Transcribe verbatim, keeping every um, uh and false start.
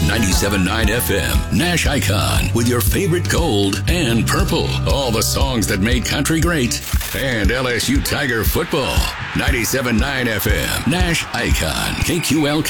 ninety-seven point nine F M, Nash Icon, with your favorite gold and purple. All the songs that made country great. And L S U Tiger football. ninety-seven point nine F M, Nash Icon, K Q L.